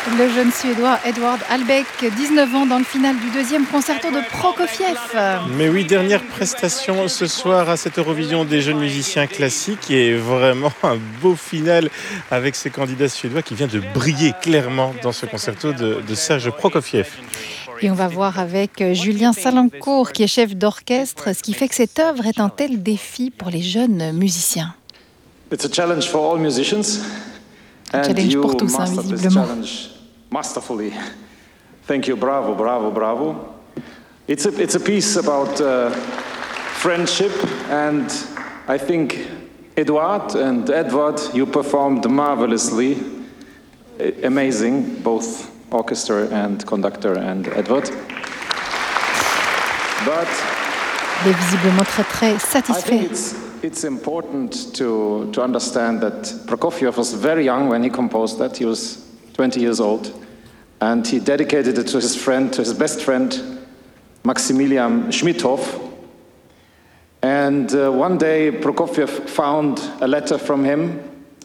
Le jeune Suédois Edvard Albeck, 19 ans, dans le final du deuxième concerto de Prokofiev. Mais oui, dernière prestation ce soir à cette Eurovision des jeunes musiciens classiques et vraiment un beau final avec ce candidat suédois qui vient de briller clairement dans ce concerto de Serge Prokofiev. Et on va voir avec Julien Salancourt, qui est chef d'orchestre, ce qui fait que cette œuvre est un tel défi pour les jeunes musiciens. It's a challenge for all musicians. Un challenge pour tous, visiblement. Masterfully. Thank you, bravo, bravo, bravo. It's a piece about friendship, and I think Edward, you performed marvelously, amazing, both orchestra and conductor and Edward. But il est visiblement très satisfait. It's important to understand that Prokofiev was very young when he composed that. He was 20 years old. And he dedicated it to his best friend, Maximilian Schmidhoff. And one day, Prokofiev found a letter from him.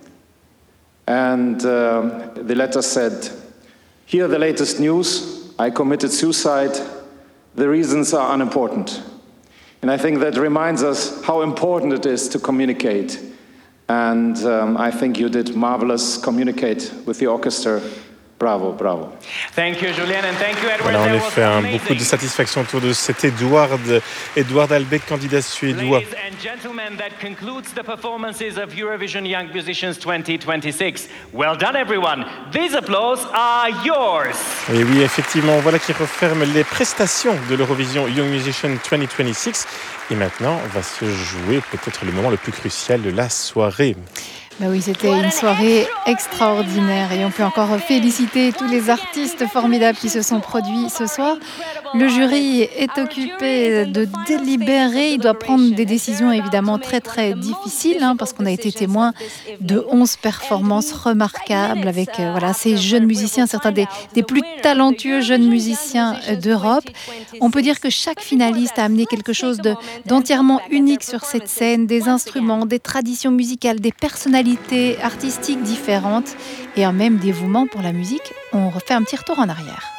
And the letter said, "Here the latest news. I committed suicide. The reasons are unimportant." And I think that reminds us how important it is to communicate. And I think you did marvelous communicate with the orchestra. Bravo, bravo. Thank you, Julien, and thank you, Edward. Voilà, en effet, beaucoup de satisfaction autour de cet Edward Albeck, candidat suédois. Ladies and gentlemen, that concludes the performances of Eurovision Young Musicians 2026. Well done, everyone. These applause are yours. Et oui, effectivement, voilà qui referme les prestations de l'Eurovision Young Musician 2026. Et maintenant, on va se jouer peut-être le moment le plus crucial de la soirée. Bah oui, c'était une soirée extraordinaire et on peut encore féliciter tous les artistes formidables qui se sont produits ce soir. Le jury est occupé de délibérer, il doit prendre des décisions évidemment très difficiles parce qu'on a été témoin de 11 performances remarquables avec ces jeunes musiciens, certains des plus talentueux jeunes musiciens d'Europe. On peut dire que chaque finaliste a amené quelque chose d'entièrement unique sur cette scène, des instruments, des traditions musicales, des personnalités artistiques différentes et un même dévouement pour la musique. On refait un petit retour en arrière.